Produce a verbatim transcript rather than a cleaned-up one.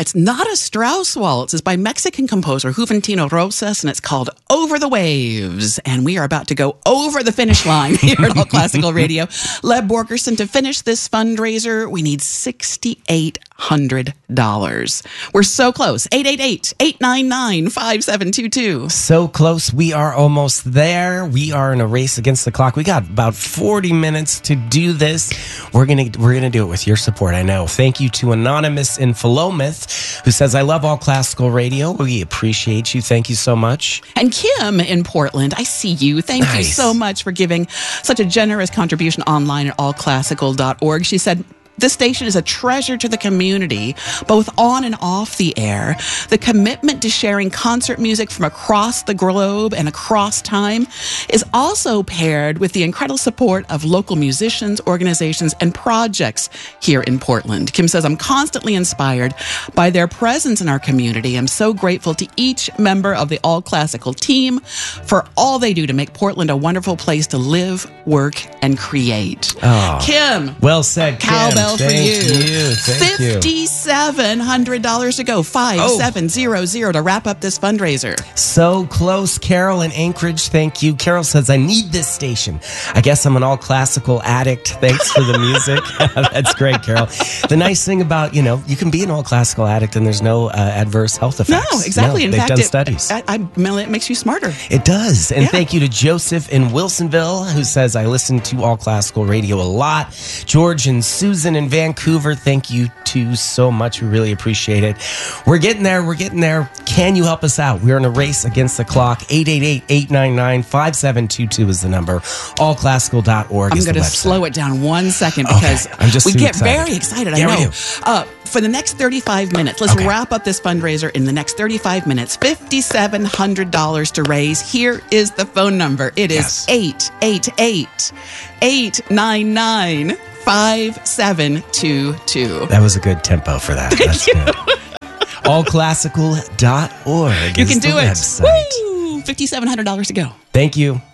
it's not a Strauss waltz. It's by Mexican composer Juventino Rosas, and it's called Over the Waves. And we are about to go over the finish line here at All Classical Radio. Leb Borgerson, to finish this fundraiser, we need six thousand eight hundred dollars. We're so close. eight eight eight, eight nine nine, five seven two two. So close. We are almost there. We are in a race against the clock. We got about forty minutes to do this. We're going to we're gonna do it with your support, I know. Thank you to Anonymous in Philomath, who says, I love All Classical Radio. We appreciate you. Thank you so much. And Kim in Portland, I see you. Thank nice. you so much for giving such a generous contribution online at all classical dot org. She said, this station is a treasure to the community, both on and off the air. The commitment to sharing concert music from across the globe and across time is also paired with the incredible support of local musicians, organizations, and projects here in Portland. Kim says, I'm constantly inspired by their presence in our community. I'm so grateful to each member of the All Classical team for all they do to make Portland a wonderful place to live, work, and create. Oh, Kim. Well said, Kim. Cowbell. For Thank you. you. Thank you. five thousand seven hundred dollars to go. five seven zero zero to wrap up this fundraiser. So close. Carol in Anchorage, thank you. Carol says, I need this station. I guess I'm an all classical addict. Thanks for the music. That's great, Carol. The nice thing about, you know, you can be an all classical addict and there's no uh, adverse health effects. No, exactly. No, in they've fact, done it, studies. I, I, it makes you smarter. It does. And yeah. thank you to Joseph in Wilsonville, who says, I listen to All Classical Radio a lot. George and Susan in Vancouver, thank you too so much. We really appreciate it. We're getting there. We're getting there. Can you help us out? We're in a race against the clock. eight eight eight, eight nine nine, five seven two two is the number. all classical dot org I'm is the website. going to slow it down one second because okay. I'm just we get excited. very excited. Yeah, I know. we do. Uh, for the next thirty-five minutes, let's okay. wrap up this fundraiser in the next thirty-five minutes. five thousand seven hundred dollars to raise. Here is the phone number. It is yes. eight eight eight, eight nine nine, five seven two two. That was a good tempo for that. Thank That's you. good. all classical dot org You is can the do it. website. Woo! five thousand seven hundred dollars to go. Thank you.